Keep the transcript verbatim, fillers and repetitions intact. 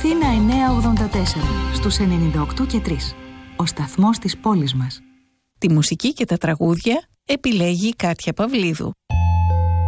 Αθήνα εννιακόσια ογδόντα τέσσερα, στους ενενήντα οκτώ και τρία. Ο σταθμός της πόλης μας. Τη μουσική και τα τραγούδια επιλέγει η Κάτια Παυλίδου.